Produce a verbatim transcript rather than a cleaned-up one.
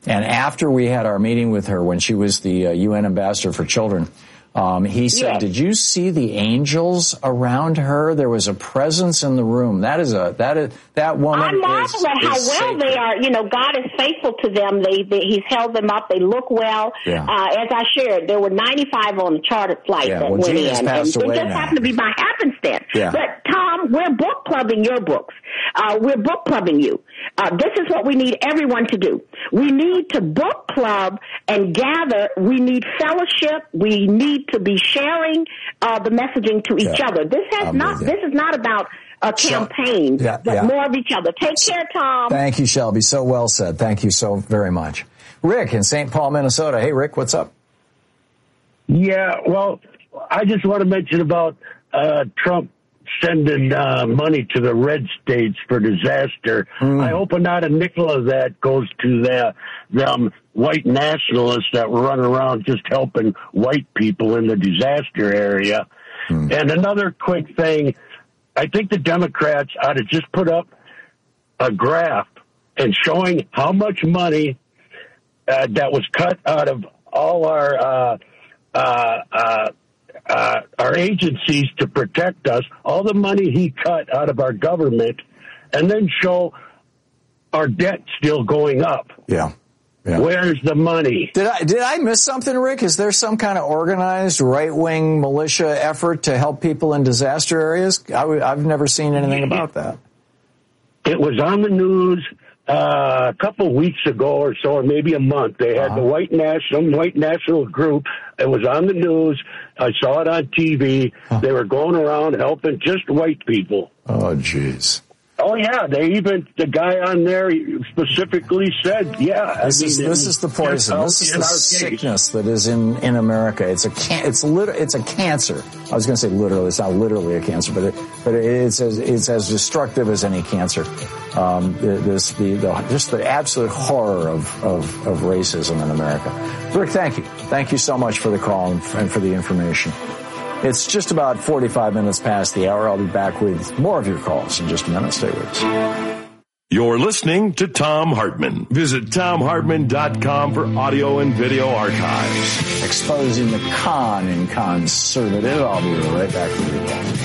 And after we had our meeting with her when she was the uh, U N ambassador for children, Um, he said, yes. Did you see the angels around her? There was a presence in the room. That is a, that is, that woman I marvel is, at how is well sacred. they are. You know, God is faithful to them. They, they He's held them up. They look well. Yeah. Uh, as I shared, there were ninety-five on the chartered flight yeah, that well, went Gina's in. passed And away it just now. happened to be by happenstance. Yeah. But, Tom, we're book clubbing your books. Uh, we're book clubbing you. Uh, this is what we need everyone to do. We need to book club and gather. We need fellowship. We need to be sharing uh, the messaging to each yeah. other. This has I'm not. This is not about a campaign, so, yeah, but yeah. more of each other. Take care, Tom. Thank you, Shelby. So well said. Thank you so very much. Rick in Saint Paul, Minnesota. Hey, Rick, what's up? Yeah, well, I just want to mention about uh, Trump sending uh, money to the red states for disaster. Mm. I hope not a nickel of that goes to the, them white nationalists that run around just helping white people in the disaster area. Mm. And another quick thing, I think the Democrats ought to just put up a graph and showing how much money uh, that was cut out of all our uh, uh, uh, Uh, our agencies to protect us, all the money he cut out of our government, and then show our debt still going up. Yeah. yeah. Where's the money? Did I did I miss something, Rick? Is there some kind of organized right-wing militia effort to help people in disaster areas? I w- I've never seen anything about that. It was on the news uh, a couple weeks ago or so, or maybe a month. They had uh-huh. the white national, white national group. It was on the news. I saw it on T V. Huh. They were going around helping just white people. Oh, jeez. Oh, yeah. They even, the guy on there specifically said, yeah. This, I mean, is, this is the poison. This is the sickness that is in, in America. It's a can, it's lit, it's a cancer. I was going to say literally. It's not literally a cancer, but it, but it's as, it's as destructive as any cancer. Um, this, the, the, just the absolute horror of, of, of racism in America. Rick, thank you. Thank you so much for the call and, and for the information. It's just about forty-five minutes past the hour. I'll be back with more of your calls in just a minute. Stay with us. You're listening to Thom Hartmann. Visit Thom Hartmann dot com for audio and video archives. Exposing the con in conservative. I'll be right back with you.